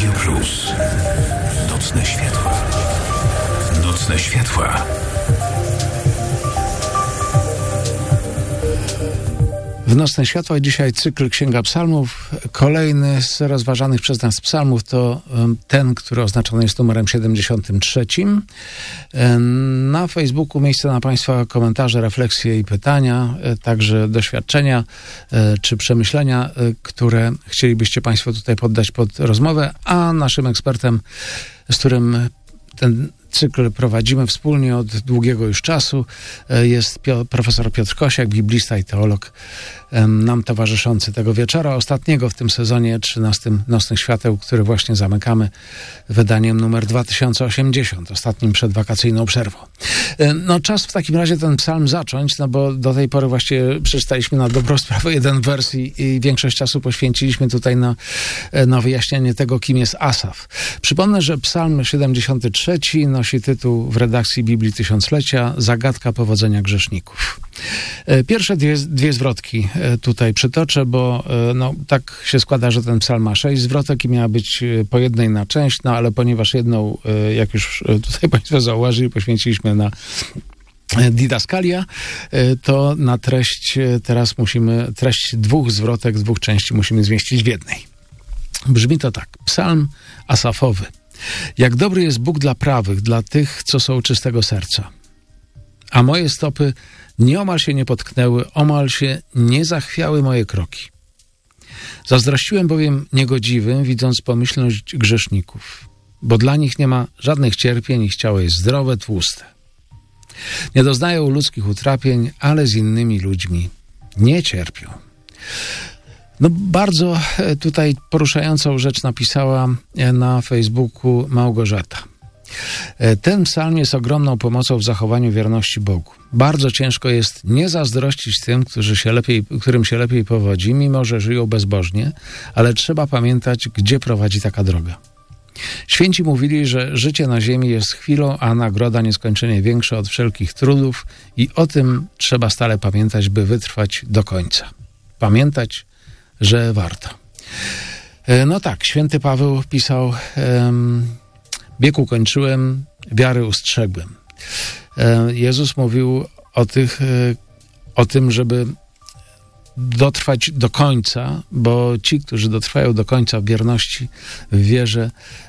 Radio Plus. Nocne światła. Nocne światła. W Nocne Światła dzisiaj cykl Księga Psalmów. Kolejny z rozważanych przez nas psalmów to ten, który oznaczony jest numerem 73. Na Facebooku miejsce na Państwa komentarze, refleksje i pytania, także doświadczenia czy przemyślenia, które chcielibyście Państwo tutaj poddać pod rozmowę, a naszym ekspertem, z którym ten cykl prowadzimy wspólnie od długiego już czasu, jest profesor Piotr Kosiak, biblista i teolog, nam towarzyszący tego wieczora, ostatniego w tym sezonie 13 Nocnych Świateł, który właśnie zamykamy wydaniem numer 2080, ostatnim przed wakacyjną przerwą. No czas w takim razie ten psalm zacząć, no bo do tej pory właściwie przeczytaliśmy na dobrą sprawę jeden wers i większość czasu poświęciliśmy tutaj na wyjaśnienie tego, kim jest Asaf. Przypomnę, że psalm 73 nosi tytuł w redakcji Biblii Tysiąclecia Zagadka powodzenia grzeszników. Pierwsze dwie zwrotki tutaj przytoczę, bo no, tak się składa, że ten psalm ma 6 zwrotek i miała być po jednej na część, no ale ponieważ jedną, jak już tutaj Państwo zauważyli, poświęciliśmy na didaskalia, to na treść teraz treść dwóch zwrotek z dwóch części musimy zmieścić w jednej. Brzmi to tak. Psalm Asafowy. Jak dobry jest Bóg dla prawych, dla tych, co są czystego serca. A moje stopy nieomal się nie potknęły, omal się nie zachwiały moje kroki. Zazdrościłem bowiem niegodziwym, widząc pomyślność grzeszników, bo dla nich nie ma żadnych cierpień, ich ciało jest zdrowe, tłuste. Nie doznają ludzkich utrapień, ale z innymi ludźmi nie cierpią. No bardzo tutaj poruszającą rzecz napisała na Facebooku Małgorzata. Ten psalm jest ogromną pomocą w zachowaniu wierności Bogu. Bardzo ciężko jest nie zazdrościć tym, którym się lepiej powodzi, mimo że żyją bezbożnie, ale trzeba pamiętać, gdzie prowadzi taka droga. Święci mówili, że życie na ziemi jest chwilą, a nagroda nieskończenie większa od wszelkich trudów i o tym trzeba stale pamiętać, by wytrwać do końca. Pamiętać, że warto. No tak, święty Paweł pisał: bieg ukończyłem, wiary ustrzegłem. Jezus mówił o tym, żeby dotrwać do końca, bo ci, którzy dotrwają do końca w wierności, w wierze,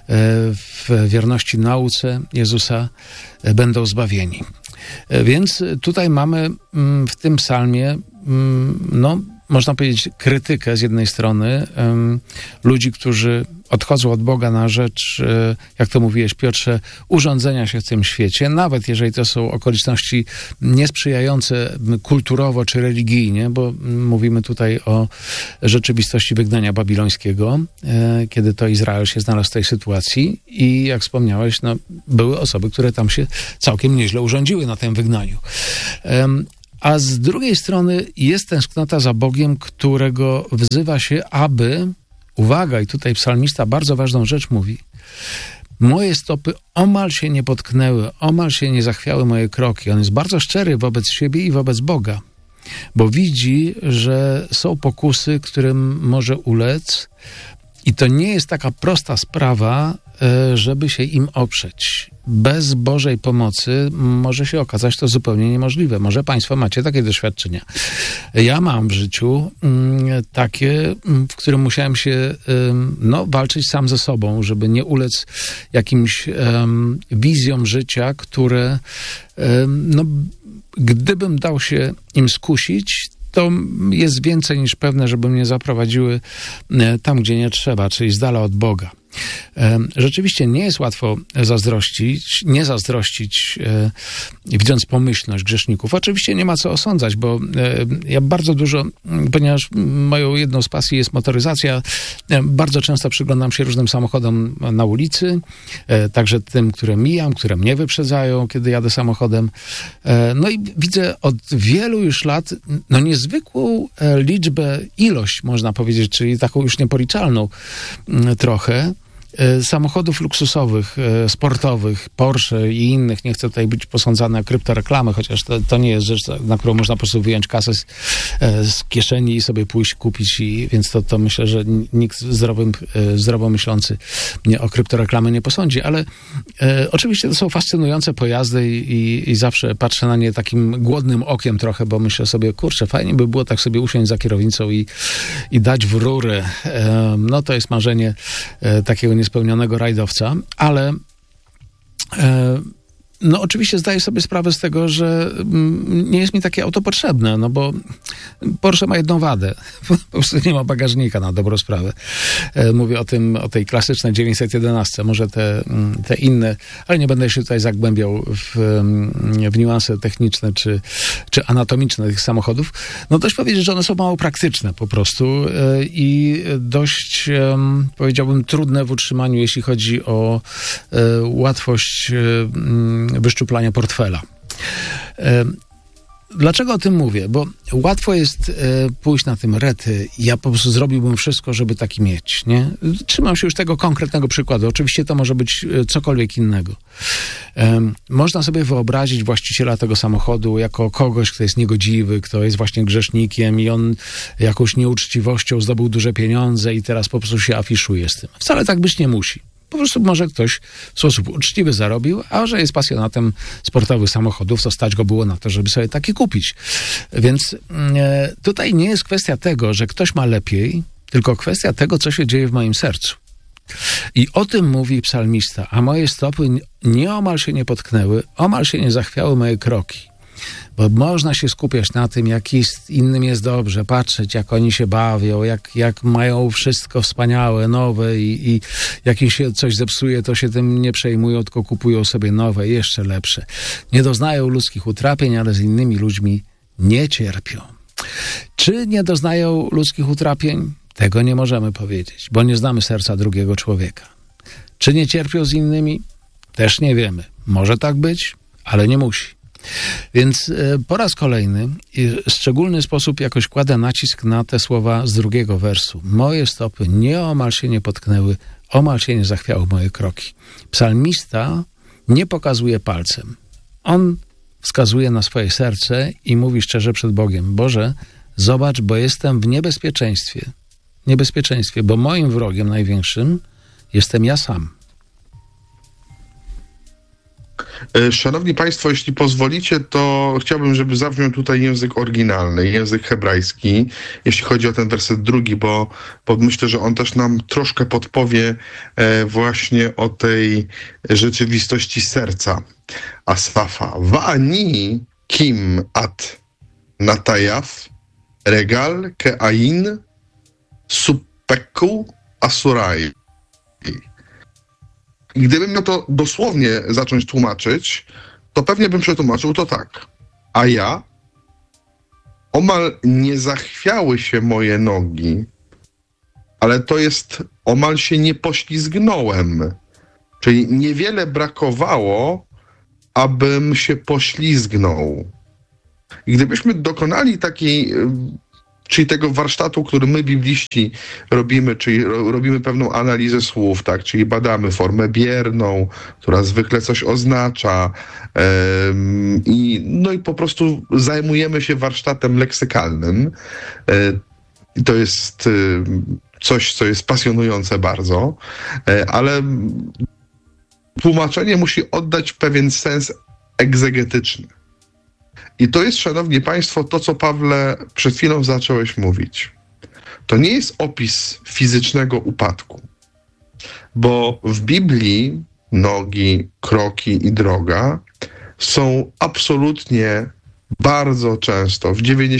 w wierności nauce Jezusa, będą zbawieni. Więc tutaj mamy w tym psalmie, no, można powiedzieć, krytykę z jednej strony ludzi, którzy odchodzą od Boga na rzecz, jak to mówiłeś, Piotrze, urządzenia się w tym świecie, nawet jeżeli to są okoliczności niesprzyjające kulturowo czy religijnie, bo mówimy tutaj o rzeczywistości wygnania babilońskiego, kiedy to Izrael się znalazł w tej sytuacji i jak wspomniałeś, no, były osoby, które tam się całkiem nieźle urządziły na tym wygnaniu. A z drugiej strony jest tęsknota za Bogiem, którego wzywa się, aby, uwaga, i tutaj psalmista bardzo ważną rzecz mówi, moje stopy omal się nie potknęły, omal się nie zachwiały moje kroki. On jest bardzo szczery wobec siebie i wobec Boga, bo widzi, że są pokusy, którym może ulec i to nie jest taka prosta sprawa, żeby się im oprzeć. Bez Bożej pomocy może się okazać to zupełnie niemożliwe. Może Państwo macie takie doświadczenia. Ja mam w życiu takie, w którym musiałem się walczyć sam ze sobą, żeby nie ulec jakimś wizjom życia, które gdybym dał się im skusić, to jest więcej niż pewne, żeby mnie zaprowadziły tam, gdzie nie trzeba, czyli z dala od Boga. Rzeczywiście nie jest łatwo nie zazdrościć, widząc pomyślność grzeszników. Oczywiście nie ma co osądzać, bo ja bardzo dużo, ponieważ moją jedną z pasji jest motoryzacja, bardzo często przyglądam się różnym samochodom na ulicy, także tym, które mijam, które mnie wyprzedzają, kiedy jadę samochodem. No i widzę od wielu już lat niezwykłą ilość, można powiedzieć, czyli taką już niepoliczalną trochę, samochodów luksusowych, sportowych, Porsche i innych. Nie chcę tutaj być posądzany o kryptoreklamy, chociaż to nie jest rzecz, na którą można po prostu wyjąć kasę z kieszeni i sobie pójść kupić. Więc to myślę, że nikt zdrowo myślący mnie o kryptoreklamy nie posądzi. Ale oczywiście to są fascynujące pojazdy i zawsze patrzę na nie takim głodnym okiem trochę, bo myślę sobie, kurczę, fajnie by było tak sobie usiąść za kierownicą i dać w rurę. No to jest marzenie takiego niespełnionego rajdowca, ale no oczywiście zdaję sobie sprawę z tego, że nie jest mi takie auto potrzebne, no bo Porsche ma jedną wadę. Po prostu nie ma bagażnika, na dobrą sprawę. Mówię o tej klasycznej 911, może te inne, ale nie będę się tutaj zagłębiał w niuanse techniczne czy anatomiczne tych samochodów. No dość powiedzieć, że one są mało praktyczne po prostu i dość, powiedziałbym, trudne w utrzymaniu, jeśli chodzi o łatwość wyszczuplania portfela. Dlaczego o tym mówię? Bo łatwo jest pójść na tym rety. Ja po prostu zrobiłbym wszystko, żeby taki mieć, nie? Trzymam się już tego konkretnego przykładu. Oczywiście to może być cokolwiek innego. Można sobie wyobrazić właściciela tego samochodu jako kogoś, kto jest niegodziwy, kto jest właśnie grzesznikiem i on jakąś nieuczciwością zdobył duże pieniądze i teraz po prostu się afiszuje z tym. Wcale tak być nie musi. Po prostu może ktoś w sposób uczciwy zarobił, a że jest pasjonatem sportowych samochodów, to stać go było na to, żeby sobie taki kupić. Więc tutaj nie jest kwestia tego, że ktoś ma lepiej, tylko kwestia tego, co się dzieje w moim sercu. I o tym mówi psalmista, a moje stopy nieomal się nie potknęły, omal się nie zachwiały moje kroki. Bo można się skupiać na tym, innym jest dobrze, patrzeć, jak oni się bawią, jak mają wszystko wspaniałe, nowe i jak im się coś zepsuje, to się tym nie przejmują, tylko kupują sobie nowe, jeszcze lepsze. Nie doznają ludzkich utrapień, ale z innymi ludźmi nie cierpią. Czy nie doznają ludzkich utrapień? Tego nie możemy powiedzieć, bo nie znamy serca drugiego człowieka. Czy nie cierpią z innymi? Też nie wiemy. Może tak być, ale nie musi. Więc po raz kolejny i w szczególny sposób jakoś kładę nacisk na te słowa z drugiego wersu. Moje stopy nieomal się nie potknęły, omal się nie zachwiały moje kroki. Psalmista nie pokazuje palcem. On wskazuje na swoje serce i mówi szczerze przed Bogiem: Boże, zobacz, bo jestem w niebezpieczeństwie. Niebezpieczeństwie, bo moim wrogiem największym jestem ja sam. Szanowni Państwo, jeśli pozwolicie, to chciałbym, żeby zabrzmiał tutaj język oryginalny, język hebrajski, jeśli chodzi o ten werset drugi, bo myślę, że on też nam troszkę podpowie właśnie o tej rzeczywistości serca Asafa. Wa'ani kim at natajaf regal ke'ain suppeku asurai. I gdybym miał to dosłownie zacząć tłumaczyć, to pewnie bym przetłumaczył to tak. A ja omal nie zachwiały się moje nogi, ale to jest omal się nie poślizgnąłem. Czyli niewiele brakowało, abym się poślizgnął. I gdybyśmy dokonali czyli tego warsztatu, który my, bibliści, robimy, czyli robimy pewną analizę słów, tak, czyli badamy formę bierną, która zwykle coś oznacza, no i po prostu zajmujemy się warsztatem leksykalnym. I to jest coś, co jest pasjonujące bardzo, ale tłumaczenie musi oddać pewien sens egzegetyczny. I to jest, szanowni Państwo, to, co, Pawle, przed chwilą zacząłeś mówić. To nie jest opis fizycznego upadku, bo w Biblii nogi, kroki i droga są absolutnie bardzo często, w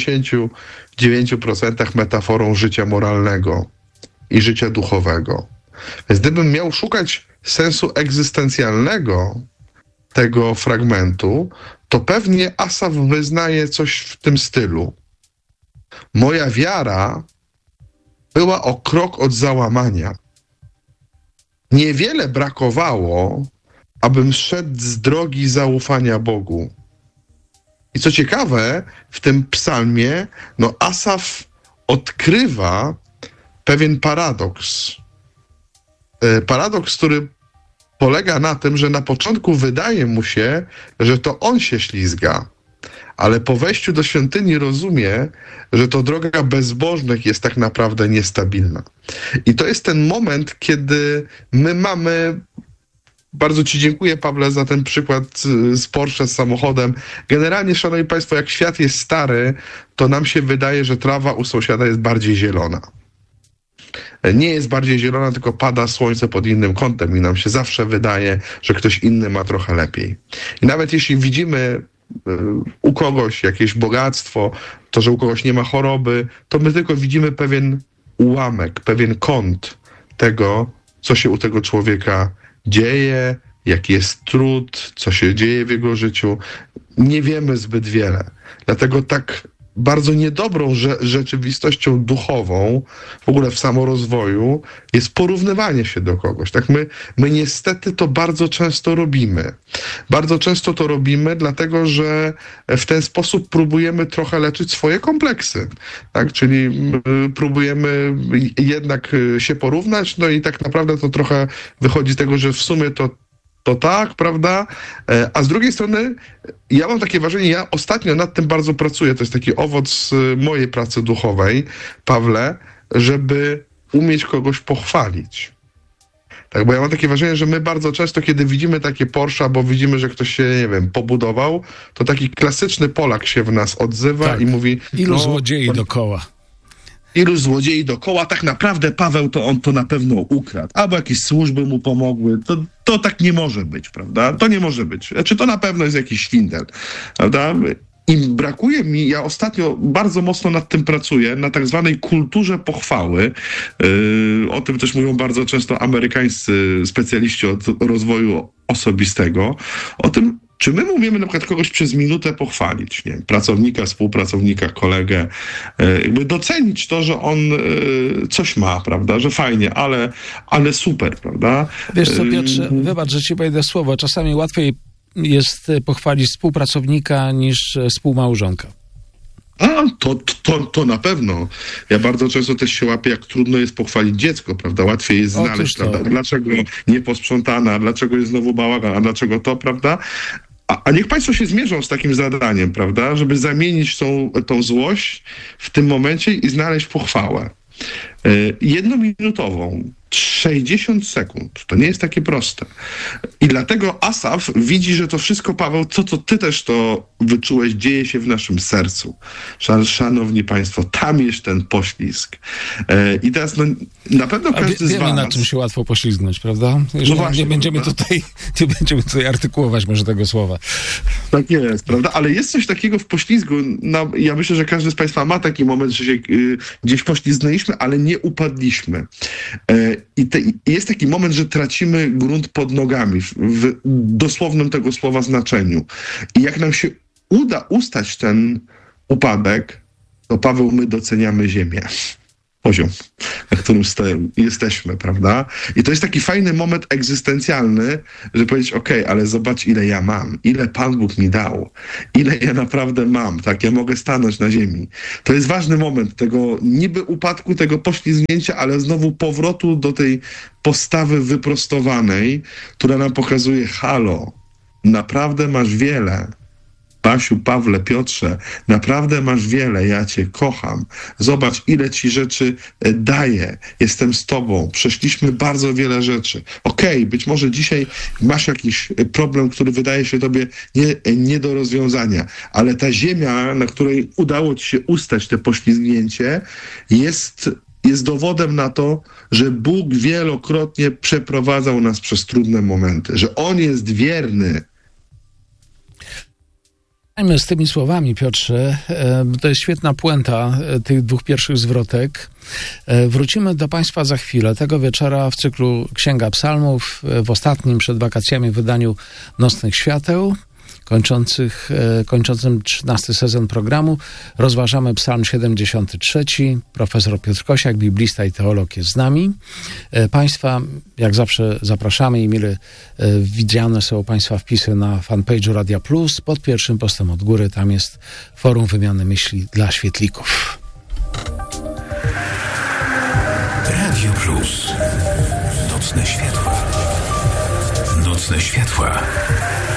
99% metaforą życia moralnego i życia duchowego. Więc gdybym miał szukać sensu egzystencjalnego tego fragmentu, to pewnie Asaf wyznaje coś w tym stylu. Moja wiara była o krok od załamania. Niewiele brakowało, abym szedł z drogi zaufania Bogu. I co ciekawe, w tym psalmie, Asaf odkrywa pewien paradoks. paradoks, który polega na tym, że na początku wydaje mu się, że to on się ślizga, ale po wejściu do świątyni rozumie, że to droga bezbożnych jest tak naprawdę niestabilna. I to jest ten moment, kiedy my mamy... Bardzo ci dziękuję, Pawle, za ten przykład z Porsche, z samochodem. Generalnie, szanowni państwo, jak świat jest stary, to nam się wydaje, że trawa u sąsiada jest bardziej zielona. Nie jest bardziej zielona, tylko pada słońce pod innym kątem i nam się zawsze wydaje, że ktoś inny ma trochę lepiej. I nawet jeśli widzimy u kogoś jakieś bogactwo, to, że u kogoś nie ma choroby, to my tylko widzimy pewien ułamek, pewien kąt tego, co się u tego człowieka dzieje, jaki jest trud, co się dzieje w jego życiu. Nie wiemy zbyt wiele. Dlatego tak bardzo niedobrą rzeczywistością duchową, w ogóle w samorozwoju, jest porównywanie się do kogoś. Tak my niestety to bardzo często robimy. Bardzo często to robimy, dlatego że w ten sposób próbujemy trochę leczyć swoje kompleksy. Tak? Czyli próbujemy jednak się porównać, no i tak naprawdę to trochę wychodzi z tego, że w sumie to tak, prawda? A z drugiej strony ja mam takie wrażenie, ja ostatnio nad tym bardzo pracuję, to jest taki owoc mojej pracy duchowej, Pawle, żeby umieć kogoś pochwalić. Tak, bo ja mam takie wrażenie, że my bardzo często, kiedy widzimy takie Porsche, bo widzimy, że ktoś się, nie wiem, pobudował, to taki klasyczny Polak się w nas odzywa tak. I mówi... Ilu złodziei dookoła. Ilu złodziei dookoła, tak naprawdę Paweł to on to na pewno ukradł. Albo jakieś służby mu pomogły. To tak nie może być, prawda? To nie może być. Znaczy to na pewno jest jakiś szwindel, prawda? I brakuje mi, ja ostatnio bardzo mocno nad tym pracuję, na tak zwanej kulturze pochwały. O tym też mówią bardzo często amerykańscy specjaliści od rozwoju osobistego. O tym, czy my umiemy na przykład kogoś przez minutę pochwalić, nie wiem, pracownika, współpracownika, kolegę, jakby docenić to, że on coś ma, prawda, że fajnie, ale super, prawda? Wiesz co, Piotrze, wybacz, że ci wejdę słowo, czasami łatwiej jest pochwalić współpracownika niż współmałżonka. To na pewno. Ja bardzo często też się łapię, jak trudno jest pochwalić dziecko, prawda? Łatwiej jest znaleźć, prawda? Dlaczego nieposprzątana, dlaczego jest znowu bałagan, a dlaczego to, prawda? A niech państwo się zmierzą z takim zadaniem, prawda? Żeby zamienić tą złość w tym momencie i znaleźć pochwałę. Jednominutową, 60 sekund. To nie jest takie proste. I dlatego Asaf widzi, że to wszystko, Paweł, co ty też to wyczułeś, dzieje się w naszym sercu. Szanowni państwo, tam jest ten poślizg. I teraz na pewno każdy z was... Wiemy, na czym się łatwo poślizgnąć, prawda? No właśnie, nie będziemy tutaj artykułować może tego słowa. Tak jest, prawda? Ale jest coś takiego w poślizgu. Ja myślę, że każdy z państwa ma taki moment, że się gdzieś poślizgnęliśmy, ale nie upadliśmy. Jest taki moment, że tracimy grunt pod nogami w dosłownym tego słowa znaczeniu. I jak nam się uda ustać ten upadek, to Paweł, my doceniamy ziemię. Poziom, na którym jesteśmy, prawda? I to jest taki fajny moment egzystencjalny, żeby powiedzieć, ale zobacz, ile ja mam, ile Pan Bóg mi dał, ile ja naprawdę mam, tak? Ja mogę stanąć na ziemi. To jest ważny moment tego niby upadku, tego poślizgnięcia, ale znowu powrotu do tej postawy wyprostowanej, która nam pokazuje, halo, naprawdę masz wiele. Basiu, Pawle, Piotrze, naprawdę masz wiele, ja cię kocham. Zobacz, ile ci rzeczy daję. Jestem z tobą. Przeszliśmy bardzo wiele rzeczy. Być może dzisiaj masz jakiś problem, który wydaje się tobie nie do rozwiązania, ale ta ziemia, na której udało ci się ustać te poślizgnięcie, jest dowodem na to, że Bóg wielokrotnie przeprowadzał nas przez trudne momenty, że On jest wierny. Z tymi słowami, Piotrze, to jest świetna puenta tych dwóch pierwszych zwrotek. Wrócimy do Państwa za chwilę. Tego wieczora w cyklu Księga Psalmów, w ostatnim przed wakacjami wydaniu Nocnych Świateł, kończącym 13 sezon programu, rozważamy Psalm 73. Profesor Piotr Kosiak, biblista i teolog, jest z nami. Państwa, jak zawsze, zapraszamy i mile widziane są Państwa wpisy na fanpage'u Radia Plus. Pod pierwszym postem od góry tam jest forum wymiany myśli dla świetlików. Radio Plus. Nocne światła. Nocne światła.